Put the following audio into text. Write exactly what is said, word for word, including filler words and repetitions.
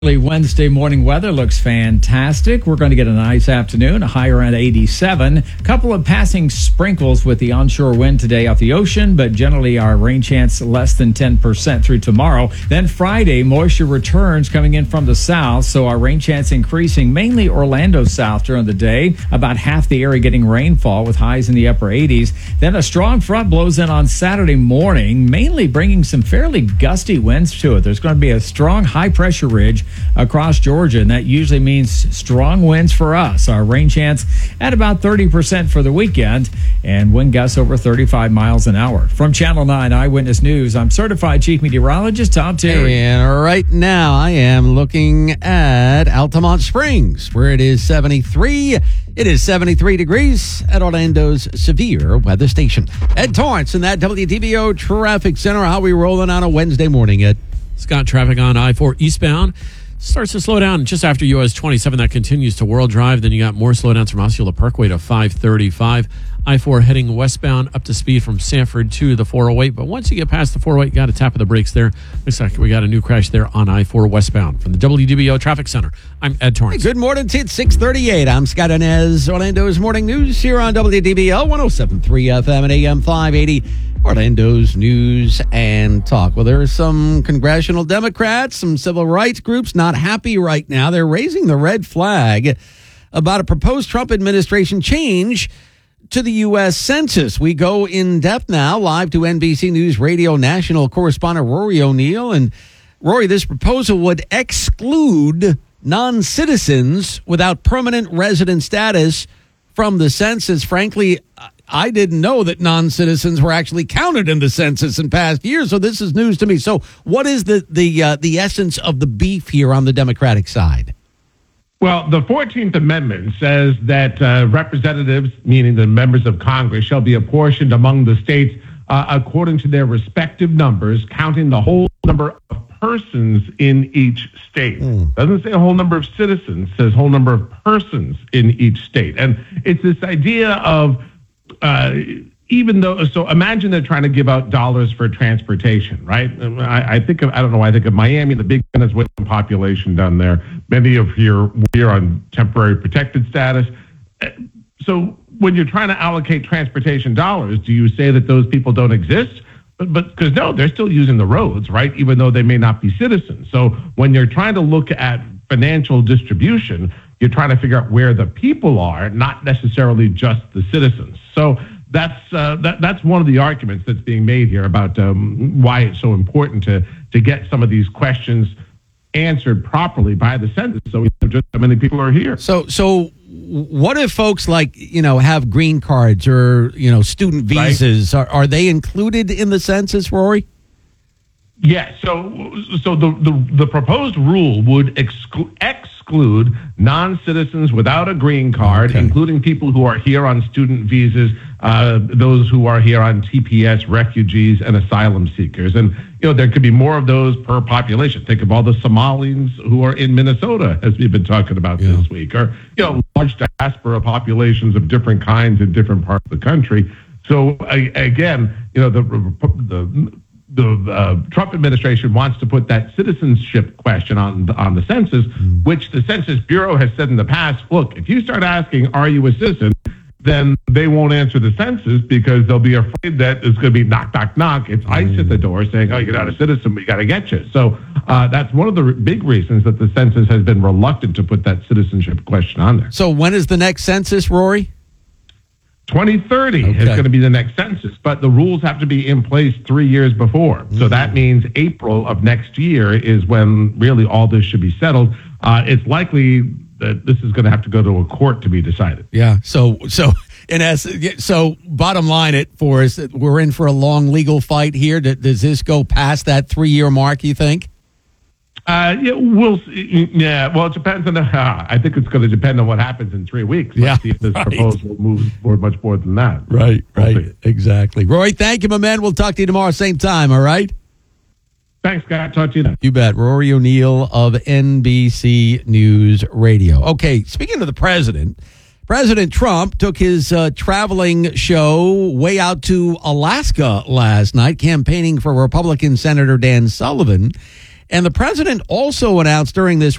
Wednesday morning weather looks fantastic. We're going to get a nice afternoon, a high around eighty-seven. A couple of passing sprinkles with the onshore wind today off the ocean, but generally our rain chance less than ten percent through tomorrow. Then Friday, moisture returns coming in from the south, so our rain chance increasing, mainly Orlando south during the day. About half the area getting rainfall with highs in the upper eighties. Then a strong front blows in on Saturday morning, mainly bringing some fairly gusty winds to it. There's going to be a strong high pressure ridge across Georgia, and that usually means strong winds for us. Our rain chance at about thirty percent for the weekend, and wind gusts over thirty-five miles an hour. From Channel nine Eyewitness News, I'm certified chief meteorologist Tom Terry. And right now I am looking at Altamont Springs, where it is seventy-three. It is seventy-three degrees at Orlando's severe weather station. Ed Torrance in that W D B O Traffic Center. How we rolling on a Wednesday morning, Ed? Scott, traffic on I four eastbound starts to slow down just after U S twenty-seven. That continues to World Drive. Then you got more slowdowns from Osceola Parkway to five thirty-five. I four heading westbound up to speed from Sanford to the four oh eight. But once you get past the four oh eight, you got to tap of the brakes there. Looks like we got a new crash there on I four westbound. From the W D B O Traffic Center, I'm Ed Torrance. Hey, good morning. It's six thirty-eight. I'm Scott Inez. Orlando's Morning News here on W D B O one oh seven point three F M and A M five eighty. Orlando's News and Talk. Well, there are some congressional Democrats, some civil rights groups not happy right now. They're raising the red flag about a proposed Trump administration change to the U S Census. We go in depth now, live to N B C News Radio national correspondent Rory O'Neill. And Rory, this proposal would exclude non-citizens without permanent resident status from the census. Frankly, I didn't know that non-citizens were actually counted in the census in past years, so this is news to me. So what is the the uh, the essence of the beef here on the Democratic side? Well, the fourteenth Amendment says that uh, representatives, meaning the members of Congress, shall be apportioned among the states uh, according to their respective numbers, counting the whole number of persons in each state. Mm. Doesn't say a whole number of citizens, says whole number of persons in each state. And it's this idea of Uh, even though, so imagine they're trying to give out dollars for transportation, right? I, I think of, I don't know, I think of Miami, the big Venezuelan population down there. Many of you are on temporary protected status. So when you're trying to allocate transportation dollars, do you say that those people don't exist? But because no, they're still using the roads, right? Even though they may not be citizens. So when you're trying to look at financial distribution, you're trying to figure out where the people are, not necessarily just the citizens. So that's uh, that, that's one of the arguments that's being made here about um, why it's so important to to get some of these questions answered properly by the census, so we know just how many people are here. So so what if folks like, you know, have green cards or, you know, student visas? Right. Are, are they included in the census, Rory? Yes. So, so the, the, the proposed rule would exclu- exclude non-citizens without a green card, okay, including people who are here on student visas, uh, those who are here on T P S, refugees, and asylum seekers. And, you know, there could be more of those per population. Think of all the Somalis who are in Minnesota, as we've been talking about yeah. this week, or, you know, large diaspora populations of different kinds in different parts of the country. So, I, again, you know, the the The uh, Trump administration wants to put that citizenship question on on the census, mm. which the Census Bureau has said in the past, look, if you start asking, are you a citizen, then they won't answer the census because they'll be afraid that it's going to be knock, knock, knock. It's mm. ICE at the door saying, oh, you're not a citizen, we got to get you. So uh, that's one of the big reasons that the census has been reluctant to put that citizenship question on there. So when is the next census, Rory? twenty thirty okay. is going to be the next census, but the rules have to be in place three years before. Mm-hmm. So that means April of next year is when really all this should be settled. Uh, it's likely that this is going to have to go to a court to be decided. Yeah. So, so in essence, so bottom line, it for us, we're in for a long legal fight here. Does this go past that three-year mark, you think? Uh, yeah, we'll see. Yeah, well, it depends on the. Uh, I think it's going to depend on what happens in three weeks. Let's yeah, see if this right. proposal moves forward much more than that. Right, right, we'll exactly. Rory, thank you, my man. We'll talk to you tomorrow, same time. All right. Thanks, Scott. Talk to you then. You bet. Rory O'Neill of N B C News Radio. Okay, speaking of the president, President Trump took his uh, traveling show way out to Alaska last night, campaigning for Republican Senator Dan Sullivan. And the president also announced during this